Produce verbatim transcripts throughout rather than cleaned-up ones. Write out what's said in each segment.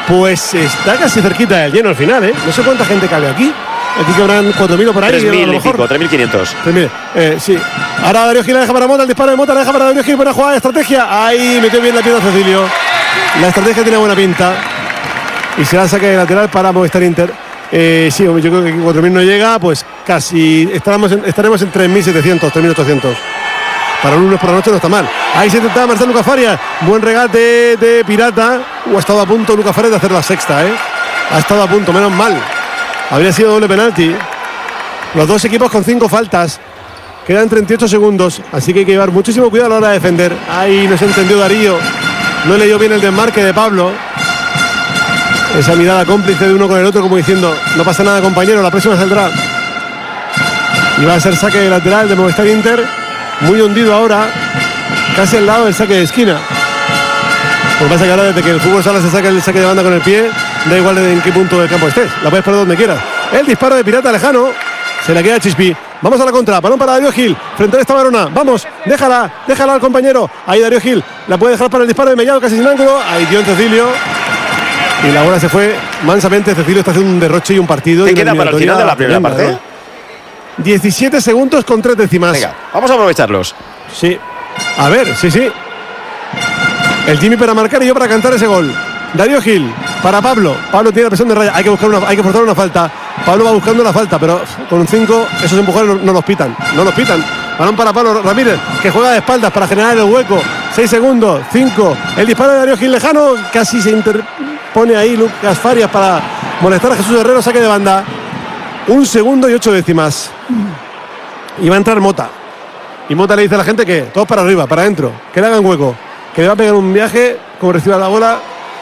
Pues está casi cerquita del lleno al final, ¿eh? No sé cuánta gente cabe aquí. Aquí cabrán cuatro mil por ahí. tres mil y pico, tres mil quinientos. Eh, sí. Ahora Darío Gil la deja para Mota, el disparo de Mota la deja para Darío Gil. Buena jugada de estrategia. Ahí metió bien la pierna Cecilio. La estrategia tiene buena pinta. Y se la saca de lateral para Movistar Inter. Eh, sí, yo creo que cuatro mil no llega, pues casi estaremos en, estaremos en tres mil setecientos, tres mil ochocientos. Para un lunes por la noche no está mal. Ahí se intentaba marchar Lucas Farias. Buen regate de Pirata. O ha estado a punto Lucas Farias de hacer la sexta, ¿eh? Ha estado a punto, menos mal. Habría sido doble penalti. Los dos equipos con cinco faltas. Quedan treinta y ocho segundos. Así que hay que llevar muchísimo cuidado a la hora de defender. Ahí no se entendió Darío. No leyó bien el desmarque de Pablo. Esa mirada cómplice de uno con el otro, como diciendo: no pasa nada, compañero, la próxima saldrá. Y va a ser saque de lateral de Movistar Inter. Muy hundido ahora. Casi al lado del saque de esquina. Lo que pasa es que ahora, desde que el fútbol sala se saca el saque de banda con el pie, da igual de en qué punto del campo estés. La puedes poner donde quieras. El disparo de Pirata lejano. Se la queda a Chispi. Vamos a la contra. Balón para Darío Gil. Frente a esta varona. Vamos. Déjala. Déjala al compañero. Ahí Darío Gil. La puede dejar para el disparo de Mellado casi sin ángulo. Ahí dio en Cecilio. Y la bola se fue mansamente. Cecilio está haciendo un derroche y un partido. ¿Qué queda para el final de la primera parte? ¿no? diecisiete segundos con tres décimas. Venga, vamos a aprovecharlos. Sí. A ver, sí, sí. El Jimmy para marcar y yo para cantar ese gol. Darío Gil para Pablo. Pablo tiene la presión de raya. Hay que buscar una, hay que forzar una falta. Pablo va buscando la falta, pero con un cinco esos empujones no, no los pitan. No los pitan. Balón para Pablo Ramírez, que juega de espaldas para generar el hueco. seis segundos, cinco. El disparo de Darío Gil lejano. Casi se interpone ahí Lucas Farias para molestar a Jesús Herrero. Saque de banda. Un segundo y ocho décimas. Y va a entrar Mota. Y Mota le dice a la gente que todos para arriba, para adentro, que le hagan hueco, que le va a pegar un viaje, como reciba la bola,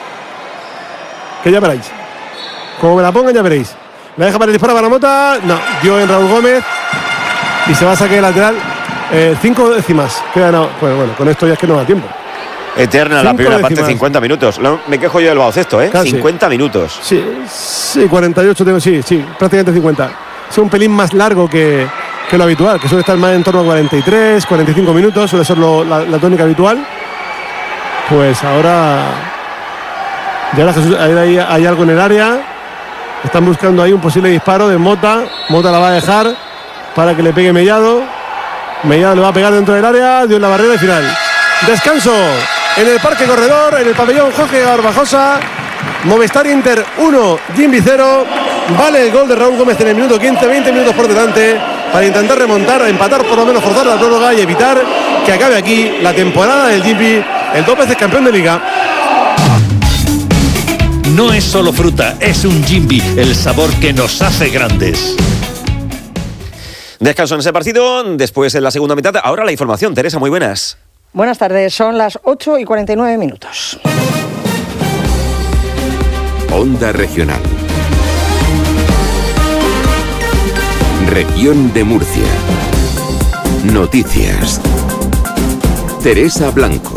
que ya veréis. Como me la pongan ya veréis. La deja para el disparo para Mota. No, dio en Raúl Gómez. Y se va a sacar lateral. Eh, cinco décimas. Queda, no, bueno, bueno, con esto ya es que no da tiempo. Eterna la primera décimas. Parte, cincuenta minutos. No, me quejo yo del baloncesto, ¿eh? Casi. cincuenta minutos. Sí, sí, cuarenta y ocho tengo, sí, sí, prácticamente cincuenta. Es un pelín más largo que, que lo habitual, que suele estar más en torno a cuarenta y tres, cuarenta y cinco minutos, suele ser lo, la, la tónica habitual. Pues ahora ya ahora Jesús, hay, hay algo en el área. Están buscando ahí un posible disparo de Mota. Mota la va a dejar para que le pegue Mellado. Mellado le va a pegar dentro del área, dio en la barrera y final. Descanso en el Parque Corredor, en el pabellón Jorge Garbajosa. Movistar Inter uno, Jimby cero. Vale el gol de Raúl Gómez en el minuto quince, veinte minutos por delante para intentar remontar, empatar, por lo menos forzar la prórroga y evitar que acabe aquí la temporada del Jimby, el dos veces campeón de liga. No es solo fruta, es un Jimby, el sabor que nos hace grandes. Descanso en ese partido, después en la segunda mitad. Ahora la información. Teresa, muy buenas. Buenas tardes, son las ocho y cuarenta y nueve minutos. Onda Regional. Región de Murcia. Noticias. Teresa Blanco.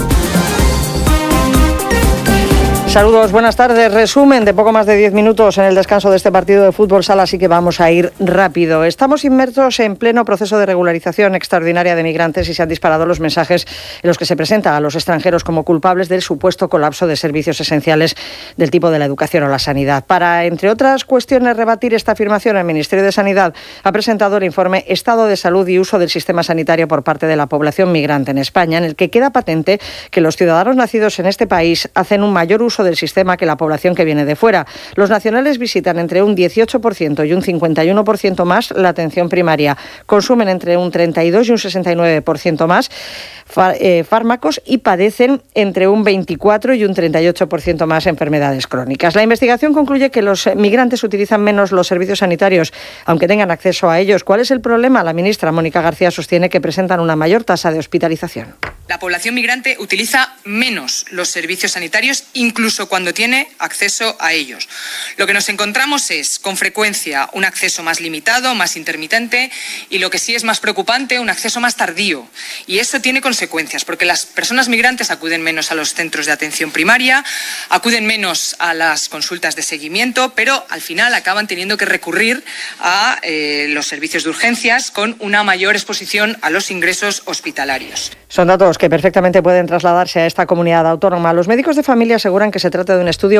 Saludos, buenas tardes. Resumen de poco más de diez minutos en el descanso de este partido de fútbol sala, así que vamos a ir rápido. Estamos inmersos en pleno proceso de regularización extraordinaria de migrantes y se han disparado los mensajes en los que se presenta a los extranjeros como culpables del supuesto colapso de servicios esenciales del tipo de la educación o la sanidad. Para, entre otras cuestiones, rebatir esta afirmación, el Ministerio de Sanidad ha presentado el informe Estado de Salud y Uso del Sistema Sanitario por parte de la población migrante en España, en el que queda patente que los ciudadanos nacidos en este país hacen un mayor uso del sistema que la población que viene de fuera. Los nacionales visitan entre un dieciocho por ciento y un cincuenta y uno por ciento más la atención primaria, consumen entre un treinta y dos y un sesenta y nueve por ciento más fármacos y padecen entre un veinticuatro y un treinta y ocho por ciento más enfermedades crónicas. La investigación concluye que los migrantes utilizan menos los servicios sanitarios, aunque tengan acceso a ellos. ¿Cuál es el problema? La ministra Mónica García sostiene que presentan una mayor tasa de hospitalización. La población migrante utiliza menos los servicios sanitarios, incluso cuando tiene acceso a ellos. Lo que nos encontramos es, con frecuencia, un acceso más limitado, más intermitente, y lo que sí es más preocupante, un acceso más tardío. Y eso tiene consecuencias, porque las personas migrantes acuden menos a los centros de atención primaria, acuden menos a las consultas de seguimiento, pero al final acaban teniendo que recurrir a eh, los servicios de urgencias con una mayor exposición a los ingresos hospitalarios. Son datos que perfectamente pueden trasladarse a esta comunidad autónoma. Los médicos de familia aseguran que se trata de un estudio